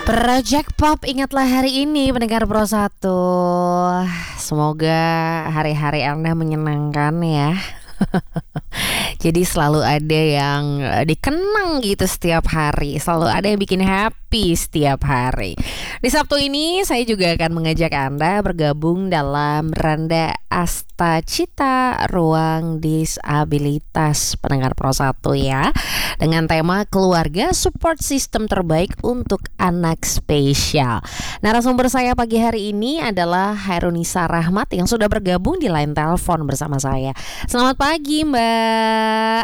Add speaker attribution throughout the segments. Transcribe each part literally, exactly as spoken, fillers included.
Speaker 1: Project Pop, ingatlah hari ini pendengar Pro satu. Semoga hari-hari Anda menyenangkan ya. Jadi selalu ada yang eh, dikenang gitu setiap hari. Selalu ada yang bikin happy setiap hari. Di Sabtu ini saya juga akan mengajak Anda bergabung dalam Randa Asta Cita Ruang Disabilitas pendengar Pro satu ya. Dengan tema keluarga support system terbaik untuk anak spesial. Narasumber saya pagi hari ini adalah Hairunisa Rahmat yang sudah bergabung di line telepon bersama saya. Selamat pagi Mbak.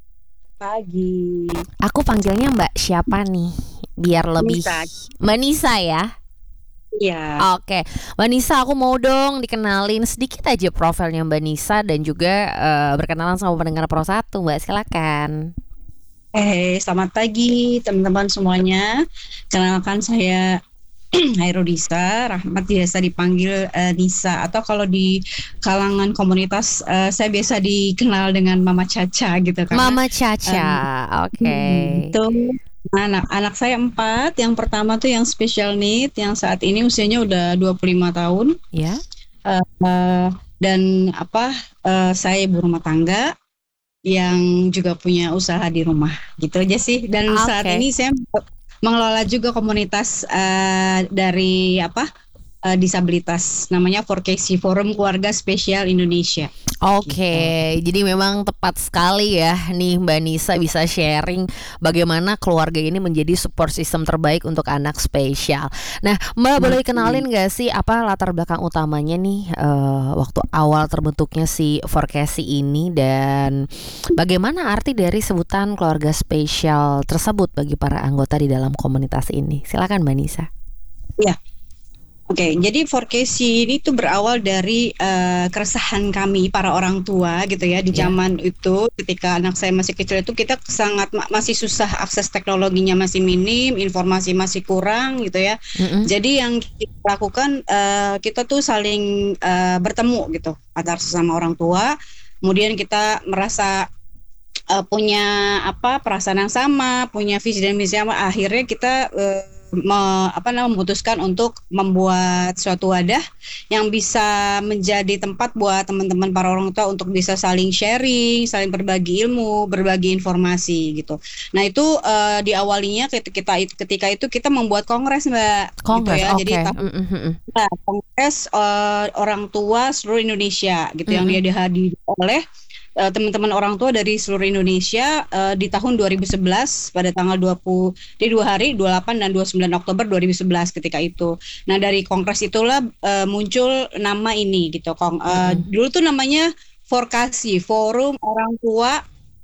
Speaker 2: Pagi.
Speaker 1: Aku panggilnya Mbak siapa nih? Biar lebih
Speaker 2: Nisa.
Speaker 1: Mbak Nisa ya.
Speaker 2: Iya.
Speaker 1: Oke, Mbak Nisa, aku mau dong dikenalin sedikit aja profilnya Mbak Nisa dan juga eh, berkenalan sama pendengar Pro satu, Mbak. Silakan.
Speaker 2: Eh, selamat pagi teman-teman semuanya. Kenalkan saya Hairunisa Rahmat, biasa dipanggil eh, Nisa, atau kalau di kalangan komunitas eh, saya biasa dikenal dengan Mama Caca gitu kan.
Speaker 1: Mama Caca. Oke.
Speaker 2: Itu anak anak saya empat. Yang pertama tuh yang special need, yang saat ini usianya udah dua puluh lima tahun.
Speaker 1: Ya.
Speaker 2: Eh, eh, dan apa eh, saya ibu rumah tangga yang juga punya usaha di rumah, gitu aja sih. Dan
Speaker 1: Oke.
Speaker 2: saat ini saya mengelola juga komunitas eh, dari apa eh, disabilitas, namanya four K C, Forum Keluarga Spesial Indonesia.
Speaker 1: Oke, jadi memang tepat sekali ya nih Mbak Nisa bisa sharing bagaimana keluarga ini menjadi support system terbaik untuk anak spesial. Nah, Mbak boleh kenalin gak sih apa latar belakang utamanya nih eh, waktu awal terbentuknya si four K C ini, dan bagaimana arti dari sebutan keluarga spesial tersebut bagi para anggota di dalam komunitas ini? Silakan Mbak Nisa.
Speaker 2: Ya. Oke, jadi four K C ini tuh berawal dari uh, keresahan kami para orang tua gitu ya. Di
Speaker 1: Ya.
Speaker 2: zaman itu ketika anak saya masih kecil itu kita sangat ma- masih susah, akses teknologinya masih minim, informasi masih kurang gitu ya.
Speaker 1: Mm-mm.
Speaker 2: Jadi yang kita lakukan uh, kita tuh saling uh, bertemu gitu antara sesama orang tua. Kemudian kita merasa uh, punya apa perasaan yang sama, punya visi dan misi yang sama. Akhirnya kita uh, me, apa namanya memutuskan untuk membuat suatu wadah yang bisa menjadi tempat buat teman-teman para orang tua untuk bisa saling sharing, saling berbagi ilmu, berbagi informasi gitu. Nah itu uh, diawalinya ketika itu ketika itu kita membuat kongres Mbak.
Speaker 1: Kongres,
Speaker 2: gitu ya.
Speaker 1: oke.
Speaker 2: Jadi tahun
Speaker 1: Mm-mm.
Speaker 2: Nah, kongres uh, orang tua seluruh Indonesia gitu, yang dia
Speaker 1: Mm-mm.
Speaker 2: dihadiri oleh uh, teman-teman orang tua dari seluruh Indonesia uh, di tahun dua ribu sebelas pada tanggal dua puluh di dua hari dua puluh delapan dan dua puluh sembilan Oktober dua ribu sebelas ketika itu. Nah, dari kongres itulah uh, muncul nama ini gitu. Kong, uh,
Speaker 1: Mm-mm.
Speaker 2: dulu tuh namanya Forkasi, Forum Orang Tua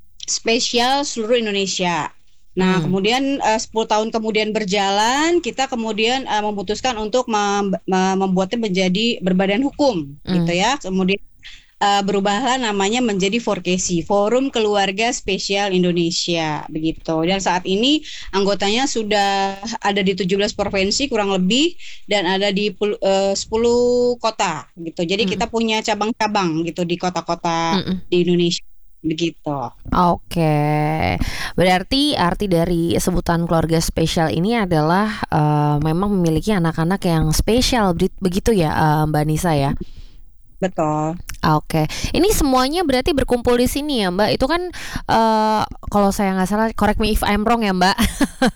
Speaker 2: Spesial Seluruh Indonesia. Nah,
Speaker 1: Hmm.
Speaker 2: kemudian uh, sepuluh tahun kemudian berjalan, kita kemudian uh, memutuskan untuk mem- mem- membuatnya menjadi berbadan hukum,
Speaker 1: Hmm.
Speaker 2: gitu ya. Kemudian uh, berubahlah namanya menjadi four K C, Forum Keluarga Spesial Indonesia, begitu. Dan saat ini anggotanya sudah ada di tujuh belas provinsi kurang lebih, dan ada di pul- uh, sepuluh kota, gitu. Jadi
Speaker 1: Hmm.
Speaker 2: kita punya cabang-cabang gitu di kota-kota
Speaker 1: Mm-mm.
Speaker 2: di Indonesia, begitu.
Speaker 1: Oke, berarti arti dari sebutan keluarga spesial ini adalah eh, memang memiliki anak-anak yang spesial, be- begitu ya eh, Mbak Nisa ya?
Speaker 2: Betul.
Speaker 1: Oke, ini semuanya berarti berkumpul di sini ya Mbak. Itu kan eh, kalau saya nggak salah, correct me if I'm wrong ya Mbak.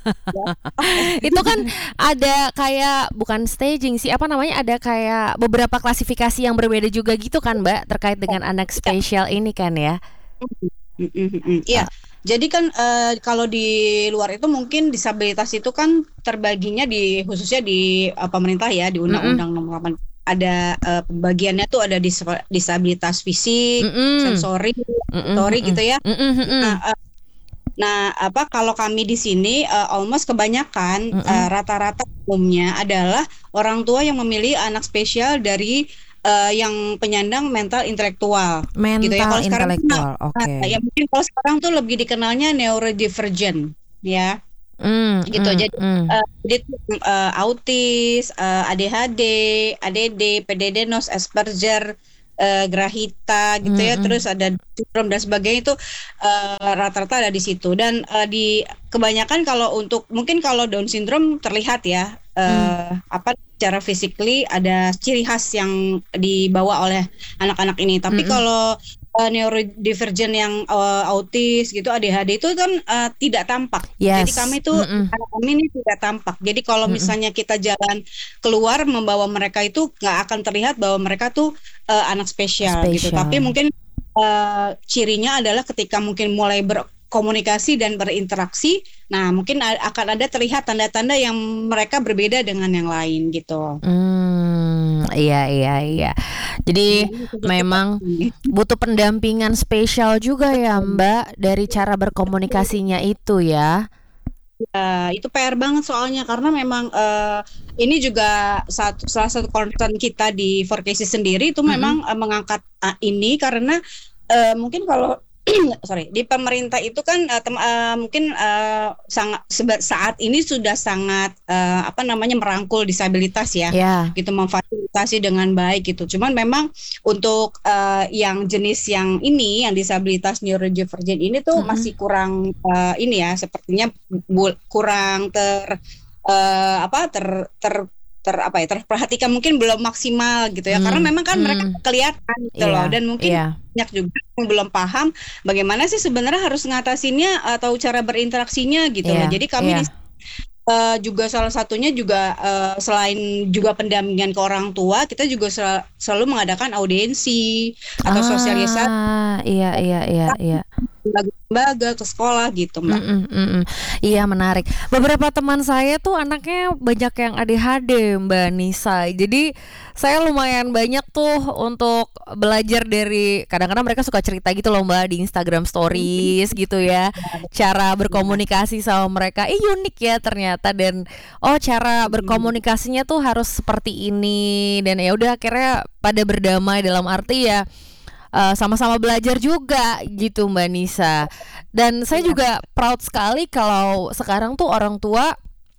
Speaker 1: Itu kan ada kayak bukan staging sih, apa namanya? Ada kayak beberapa klasifikasi yang berbeda juga gitu kan Mbak, terkait dengan anak spesial ini kan ya?
Speaker 2: Mm, mm, mm, mm. Iya, jadi kan eh, kalau di luar itu mungkin disabilitas itu kan terbaginya di khususnya di eh, pemerintah ya, di
Speaker 1: Mm-mm.
Speaker 2: Undang-Undang Nomor delapan ada eh, pembagiannya tuh ada dis- disabilitas fisik,
Speaker 1: Mm-mm.
Speaker 2: sensori,
Speaker 1: Mm-mm,
Speaker 2: motorik
Speaker 1: mm-mm.
Speaker 2: gitu ya.
Speaker 1: Mm-mm, mm-mm.
Speaker 2: Nah, eh, nah apa kalau kami di sini eh, almost kebanyakan
Speaker 1: Mm-mm.
Speaker 2: eh, rata-rata umumnya adalah orang tua yang memilih anak spesial dari eh, yang penyandang mental intelektual gitu ya.
Speaker 1: Mental
Speaker 2: Kalau sekarang tuh, nah,
Speaker 1: intelektual, oke.
Speaker 2: nah, ya mungkin kalau sekarang tuh lebih dikenalnya neurodivergent ya,
Speaker 1: Mm,
Speaker 2: gitu.
Speaker 1: mm,
Speaker 2: Jadi
Speaker 1: mm.
Speaker 2: eh, jadi tuh, eh, autis, eh, A D H D, A D D, P D D, Nos, Asperger, uh, Grahita gitu ya,
Speaker 1: Mm-mm.
Speaker 2: terus ada sindrom dan sebagainya itu uh, rata-rata ada di situ. Dan uh, di kebanyakan kalau untuk mungkin kalau Down syndrome terlihat ya
Speaker 1: Mm.
Speaker 2: uh, apa secara physically ada ciri khas yang dibawa oleh anak-anak ini. Tapi
Speaker 1: Mm-mm.
Speaker 2: kalau uh, neurodivergent yang uh, autis gitu A D H D itu kan uh, tidak tampak. Jadi
Speaker 1: Yes.
Speaker 2: kami tuh
Speaker 1: Mm-mm.
Speaker 2: anak kami ini tidak tampak. Jadi kalau
Speaker 1: Mm-mm.
Speaker 2: misalnya kita jalan keluar membawa mereka itu nggak akan terlihat bahwa mereka tuh uh, anak spesial gitu. Tapi
Speaker 1: Spesial.
Speaker 2: mungkin uh, cirinya adalah ketika mungkin mulai berkomunikasi dan berinteraksi, nah mungkin a- akan ada terlihat tanda-tanda yang mereka berbeda dengan yang lain gitu.
Speaker 1: Hmm, iya iya iya. Jadi
Speaker 2: Nah, seperti
Speaker 1: memang
Speaker 2: itu.
Speaker 1: butuh pendampingan spesial juga ya Mbak dari cara berkomunikasinya itu ya.
Speaker 2: Ya, itu P R banget soalnya karena memang eh, ini juga satu salah satu concern kita di four Cases sendiri itu
Speaker 1: Mm-mm.
Speaker 2: memang eh, mengangkat ah, ini karena eh, mungkin kalau sorry di pemerintah itu kan eh, tem- eh, mungkin eh, sangat seba- saat ini sudah sangat eh, apa namanya merangkul disabilitas ya
Speaker 1: Ya.
Speaker 2: gitu memfasilitasi dengan baik gitu. Cuman memang untuk eh, yang jenis yang ini yang disabilitas neurodivergent ini tuh
Speaker 1: Mm-mm.
Speaker 2: masih kurang eh, ini ya sepertinya bu- kurang ter eh, apa ter ter ter apa ya terperhatikan mungkin belum maksimal gitu ya karena
Speaker 1: Hmm.
Speaker 2: memang kan mereka
Speaker 1: Hmm.
Speaker 2: kelihatan gitu loh
Speaker 1: Iya.
Speaker 2: dan mungkin
Speaker 1: Iya.
Speaker 2: banyak juga yang belum paham bagaimana sih sebenarnya harus ngatasinnya atau cara berinteraksinya gitu loh.
Speaker 1: Iya.
Speaker 2: Jadi kami di
Speaker 1: Iya.
Speaker 2: eh, juga salah satunya juga eh, selain juga pendampingan ke orang tua, kita juga sel- selalu mengadakan audiensi atau sosialisasi
Speaker 1: Ah, iya iya iya iya.
Speaker 2: lembaga ke sekolah gitu, Mbak.
Speaker 1: Mm-mm, mm-mm. Iya menarik. Beberapa teman saya tuh anaknya banyak yang A D H D Mbak Nisa. Jadi saya lumayan banyak tuh untuk belajar dari kadang-kadang mereka suka cerita gitu loh Mbak di Instagram Stories gitu ya. Cara
Speaker 2: Ya.
Speaker 1: berkomunikasi sama mereka, eh unik ya ternyata dan oh cara berkomunikasinya tuh harus seperti ini dan ya udah akhirnya pada berdamai dalam arti ya eh, sama-sama belajar juga gitu Mbak Nisa. Dan saya
Speaker 2: Iya.
Speaker 1: juga proud sekali kalau sekarang tuh orang tua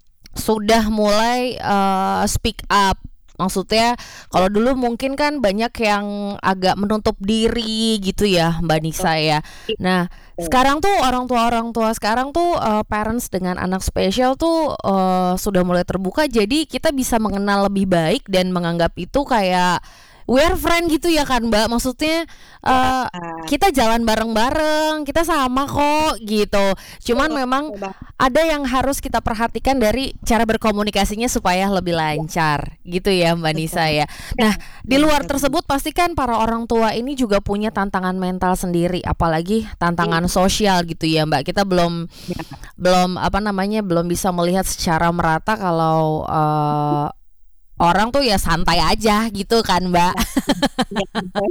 Speaker 1: sudah mulai eh, speak up. Maksudnya kalau dulu mungkin kan banyak yang agak menutup diri gitu ya Mbak Nisa ya. Nah sekarang tuh orang tua orang tua sekarang tuh eh, parents dengan anak spesial tuh eh, sudah mulai terbuka. Jadi kita bisa mengenal lebih baik dan menganggap itu kayak we're friend gitu ya kan Mbak. Maksudnya eh, kita jalan bareng-bareng, kita sama kok gitu. Cuman memang ada yang harus kita perhatikan dari cara berkomunikasinya supaya lebih lancar gitu ya Mbak Nisa
Speaker 2: Betul.
Speaker 1: ya. Nah di luar
Speaker 2: Betul.
Speaker 1: tersebut pasti kan para orang tua ini juga punya tantangan mental sendiri, apalagi tantangan sosial gitu ya Mbak. Kita belum
Speaker 2: Ya.
Speaker 1: belum apa namanya belum bisa melihat secara merata kalau eh, orang tuh ya santai aja gitu kan Mbak.
Speaker 2: Ya, betul.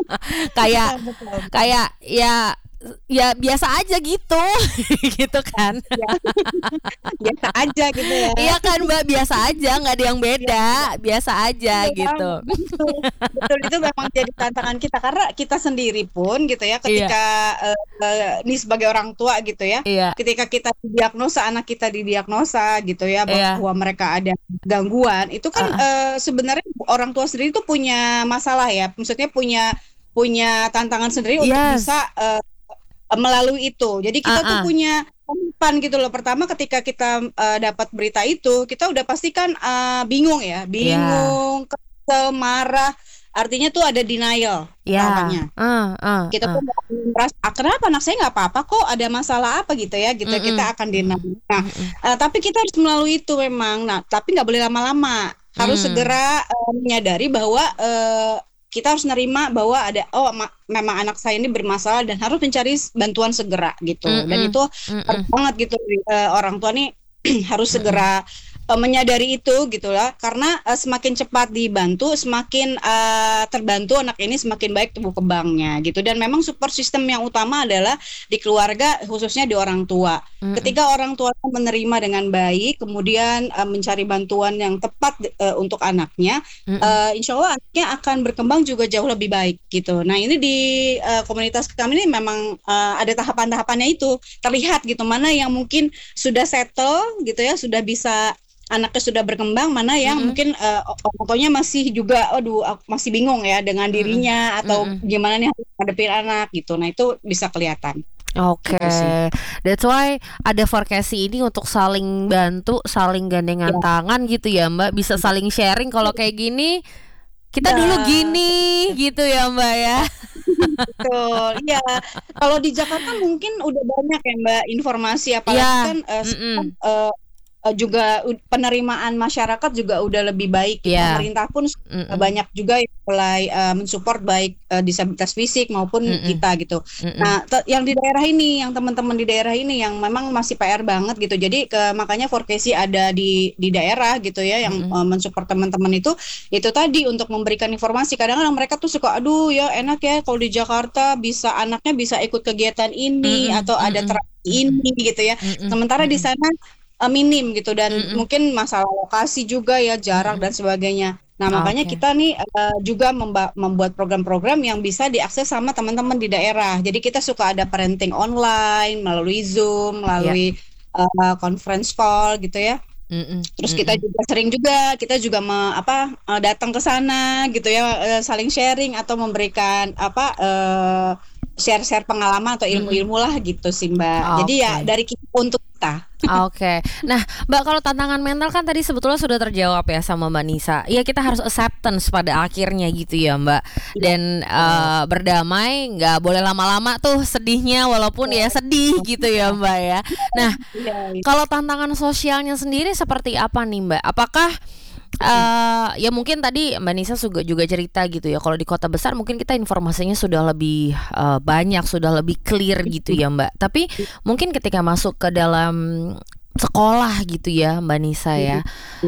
Speaker 1: Kayak
Speaker 2: Betul, betul.
Speaker 1: kayak ya ya biasa aja gitu gitu kan.
Speaker 2: Ya, biasa aja gitu ya.
Speaker 1: Iya kan Mbak, biasa aja, nggak ada yang beda, biasa aja
Speaker 2: Iya,
Speaker 1: gitu.
Speaker 2: betul. Betul itu memang jadi tantangan kita karena kita sendiri pun gitu ya
Speaker 1: Iya.
Speaker 2: ketika eh, eh, ini sebagai orang tua gitu ya
Speaker 1: Iya.
Speaker 2: ketika kita didiagnosa anak kita didiagnosa gitu ya
Speaker 1: Iya.
Speaker 2: bahwa mereka ada gangguan itu kan
Speaker 1: Uh-uh.
Speaker 2: eh, sebenarnya orang tua sendiri itu punya masalah ya maksudnya punya punya tantangan sendiri untuk
Speaker 1: Yes.
Speaker 2: bisa eh, melalui itu jadi kita tuh
Speaker 1: Uh-uh.
Speaker 2: punya umpan gitu loh pertama ketika kita eh, dapat berita itu kita udah pasti kan eh, bingung ya
Speaker 1: Iya.
Speaker 2: bingung kesel marah artinya tuh ada denial
Speaker 1: Ya.
Speaker 2: namanya
Speaker 1: Uh, uh,
Speaker 2: kita
Speaker 1: uh.
Speaker 2: tuh merasa ah, kenapa anak saya nggak apa-apa kok ada masalah apa gitu ya gitu
Speaker 1: Mm-mm.
Speaker 2: kita akan denial nah
Speaker 1: Mm-mm.
Speaker 2: eh, tapi kita harus melalui itu memang nah tapi nggak boleh lama-lama harus
Speaker 1: Hmm.
Speaker 2: segera eh, menyadari bahwa eh, kita harus nerima bahwa ada oh ma- memang anak saya ini bermasalah dan harus mencari bantuan segera gitu dan
Speaker 1: Mm-mm.
Speaker 2: itu
Speaker 1: Mm-mm.
Speaker 2: harus banget gitu eh, orang tua nih harus segera eh, menyadari itu gitu lah karena eh, semakin cepat dibantu semakin eh, terbantu anak ini semakin baik tumbuh kembangnya gitu dan memang support system yang utama adalah di keluarga khususnya di orang tua
Speaker 1: Mm-mm.
Speaker 2: ketika orang tua menerima dengan baik kemudian eh, mencari bantuan yang tepat eh, untuk anaknya
Speaker 1: Mm-mm.
Speaker 2: eh, insya Allah anaknya akan berkembang juga jauh lebih baik gitu nah ini di eh, komunitas kami ini memang eh, ada tahapan-tahapannya itu terlihat gitu mana yang mungkin sudah settle gitu ya sudah bisa anaknya sudah berkembang, mana yang
Speaker 1: Mm-mm.
Speaker 2: mungkin uh, orang tuanya masih juga, aduh aku masih bingung ya dengan
Speaker 1: Mm-mm.
Speaker 2: dirinya atau
Speaker 1: Mm-mm.
Speaker 2: gimana nih harus ngadepin anak gitu. Nah itu bisa kelihatan
Speaker 1: Oke,
Speaker 2: gitu sih.
Speaker 1: that's why ada Forkesi ini untuk saling bantu, saling gandengan
Speaker 2: Ya,
Speaker 1: tangan gitu ya Mbak. Bisa saling sharing kalau kayak gini, kita
Speaker 2: ya,
Speaker 1: dulu gini gitu ya Mbak ya.
Speaker 2: betul. Iya, kalau di Jakarta mungkin udah banyak ya Mbak informasi, apalagi
Speaker 1: Iya,
Speaker 2: kan uh, sekarang,
Speaker 1: mm-mm.
Speaker 2: uh, uh, juga u- penerimaan masyarakat juga udah lebih baik gitu.
Speaker 1: Iya,
Speaker 2: Pemerintah pun uh,
Speaker 1: mm-mm.
Speaker 2: banyak juga yang mulai uh, mensupport baik uh, disabilitas fisik maupun
Speaker 1: Mm-mm.
Speaker 2: kita gitu.
Speaker 1: Mm-mm.
Speaker 2: Nah, te- yang di daerah ini, yang teman-teman di daerah ini yang memang masih P R banget gitu. Jadi ke, makanya Forkesi ada di di daerah gitu ya, yang
Speaker 1: Mm-mm.
Speaker 2: uh, mensupport teman-teman itu itu tadi untuk memberikan informasi. Kadang-kadang mereka tuh suka, aduh ya enak ya kalau di Jakarta bisa anaknya bisa ikut kegiatan ini
Speaker 1: Mm-mm.
Speaker 2: atau ada
Speaker 1: Mm-mm.
Speaker 2: terapi ini gitu ya.
Speaker 1: Mm-mm.
Speaker 2: Sementara di
Speaker 1: Mm-mm.
Speaker 2: sana uh, minim gitu dan
Speaker 1: Mm-mm.
Speaker 2: mungkin masalah lokasi juga ya, jarak
Speaker 1: Mm-mm.
Speaker 2: dan sebagainya. Nah, makanya
Speaker 1: Oke.
Speaker 2: kita nih uh, juga memba- membuat program-program yang bisa diakses sama teman-teman di daerah. Jadi kita suka ada parenting online melalui Zoom,
Speaker 1: Ya.
Speaker 2: melalui uh, conference call gitu ya.
Speaker 1: Mm-mm.
Speaker 2: Terus kita
Speaker 1: Mm-mm.
Speaker 2: juga sering juga kita juga me- apa eh, datang ke sana gitu ya, eh, saling sharing atau memberikan apa eh, share-share pengalaman atau
Speaker 1: Mm-mm.
Speaker 2: ilmu-ilmu lah gitu sih Mbak. Jadi ya
Speaker 1: Oke.
Speaker 2: dari kita untuk kita.
Speaker 1: Oke, nah Mbak kalau tantangan mental kan tadi sebetulnya sudah terjawab ya sama Mbak Nisa. Ya kita harus acceptance pada akhirnya gitu ya Mbak.
Speaker 2: Iya,
Speaker 1: Dan
Speaker 2: betul.
Speaker 1: eh, berdamai, nggak boleh lama-lama tuh sedihnya walaupun ya sedih gitu ya Mbak ya. Nah
Speaker 2: Iya, iya.
Speaker 1: kalau tantangan sosialnya sendiri seperti apa nih Mbak? Apakah eh ya mungkin tadi Mbak Nisa juga juga cerita gitu ya. Kalau di kota besar mungkin kita informasinya sudah lebih eh, banyak, sudah lebih clear gitu ya Mbak. Tapi mungkin ketika masuk ke dalam sekolah gitu ya Mbak Nisa ya,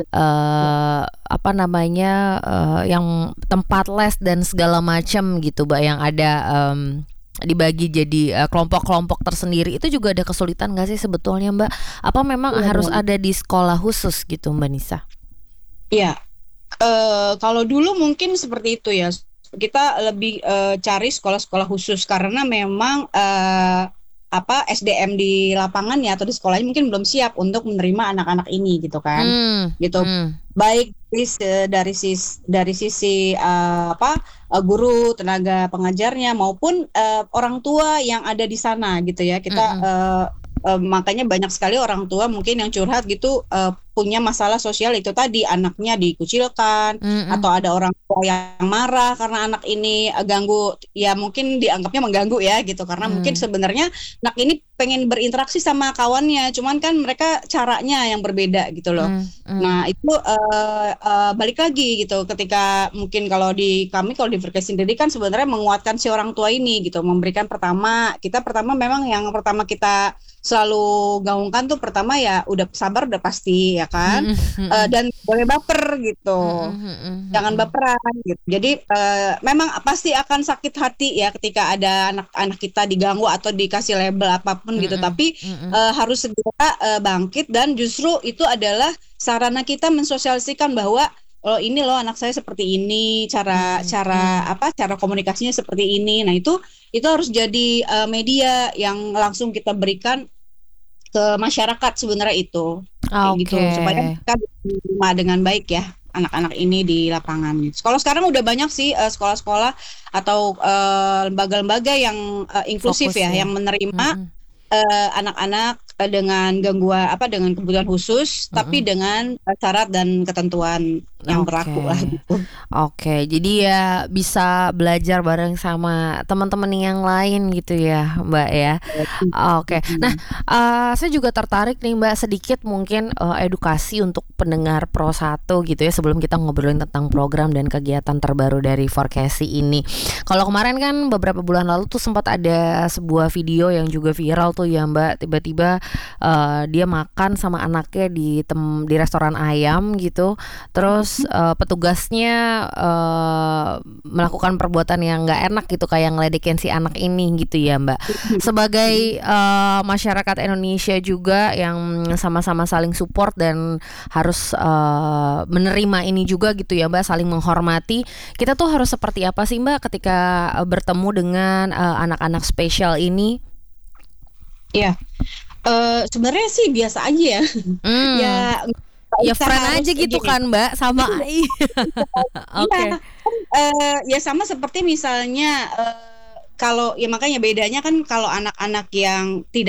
Speaker 1: eh apa namanya eh, yang tempat les dan segala macam gitu Mbak, yang ada em, dibagi jadi eh, kelompok-kelompok tersendiri, itu juga ada kesulitan nggak sih sebetulnya Mbak? Apa memang
Speaker 2: Iya
Speaker 1: harus
Speaker 2: dong.
Speaker 1: ada di sekolah khusus gitu Mbak Nisa?
Speaker 2: Iya, eh, kalau dulu mungkin seperti itu ya. Kita lebih eh, cari sekolah-sekolah khusus karena memang eh, apa S D M di lapangan ya atau di sekolahnya mungkin belum siap untuk menerima anak-anak ini gitu kan.
Speaker 1: Hmm,
Speaker 2: Gitu.
Speaker 1: hmm,
Speaker 2: Baik dari, se- dari sisi dari sisi eh, apa eh, guru, tenaga pengajarnya maupun eh, orang tua yang ada di sana gitu ya. Kita
Speaker 1: mm-mm,
Speaker 2: eh, eh, makanya banyak sekali orang tua mungkin yang curhat gitu, eh, punya masalah sosial itu tadi, anaknya dikucilkan
Speaker 1: mm-mm,
Speaker 2: atau ada orang tua yang marah karena anak ini eh, ganggu, ya mungkin dianggapnya mengganggu ya gitu, karena mungkin
Speaker 1: mm,
Speaker 2: sebenarnya anak ini pengen berinteraksi sama kawannya, cuman kan mereka caranya yang berbeda gitu loh.
Speaker 1: mm, mm,
Speaker 2: Nah, itu eh, eh, balik lagi gitu. Ketika mungkin kalau di kami, kalau di Verkes sendiri kan sebenarnya menguatkan si orang tua ini gitu, memberikan pertama, kita pertama memang yang pertama kita selalu gaungkan tuh pertama ya udah sabar udah pasti ya kan.
Speaker 1: mm-mm,
Speaker 2: Eh,
Speaker 1: mm-mm,
Speaker 2: dan boleh baper gitu.
Speaker 1: mm-mm, mm-mm,
Speaker 2: Jangan
Speaker 1: mm-mm,
Speaker 2: baperan gitu. Jadi eh, memang pasti akan sakit hati ya ketika ada anak-anak kita diganggu atau dikasih label apapun gitu.
Speaker 1: mm-mm,
Speaker 2: Tapi
Speaker 1: mm-mm,
Speaker 2: eh, harus segera eh, bangkit dan justru itu adalah sarana kita mensosialisasikan bahwa oh ini loh anak saya seperti ini, cara
Speaker 1: mm,
Speaker 2: cara
Speaker 1: mm.
Speaker 2: apa cara komunikasinya seperti ini. Nah, itu itu harus jadi eh, media yang langsung kita berikan ke masyarakat sebenarnya itu. Kayak gitu
Speaker 1: Oke.
Speaker 2: supaya mereka diterima dengan baik ya anak-anak ini di lapangan gitu. Kalau sekarang udah banyak sih eh, sekolah-sekolah atau eh, lembaga-lembaga yang eh, inklusif
Speaker 1: Fokus
Speaker 2: ya,
Speaker 1: ya.
Speaker 2: yang menerima
Speaker 1: Mm-mm,
Speaker 2: eh, anak-anak eh, dengan gangguan apa dengan kebutuhan khusus tapi
Speaker 1: mm-mm.
Speaker 2: dengan eh, syarat dan ketentuan yang
Speaker 1: Oke.
Speaker 2: berlaku lah gitu.
Speaker 1: Oke, jadi ya bisa belajar bareng sama teman-teman yang lain gitu ya, Mbak ya. Oke, nah eh, saya juga tertarik nih Mbak, sedikit mungkin eh, edukasi untuk pendengar Pro satu gitu ya, sebelum kita ngobrolin tentang program dan kegiatan terbaru dari Forkesi ini. Kalau kemarin kan beberapa bulan lalu tuh sempat ada sebuah video yang juga viral tuh ya Mbak, tiba-tiba eh, dia makan sama anaknya di tem di restoran ayam gitu, terus eh, petugasnya eh, melakukan perbuatan yang nggak enak gitu, kayak ngeledekin si anak ini gitu ya Mbak. Sebagai eh, masyarakat Indonesia juga yang sama-sama saling support dan harus eh, menerima ini juga gitu ya Mbak, saling menghormati. Kita tuh harus seperti apa sih Mbak ketika eh, bertemu dengan eh, anak-anak spesial ini?
Speaker 2: Iya. Eh, sebenarnya sih biasa aja ya. Ya
Speaker 1: Hmm, ya
Speaker 2: usah
Speaker 1: friend
Speaker 2: harus
Speaker 1: aja gitu
Speaker 2: gini.
Speaker 1: kan Mbak sama iya. Oke.
Speaker 2: Iya, kan, eee, ya sama seperti misalnya, eee, kalau ya makanya bedanya kan kalau anak-anak yang tidak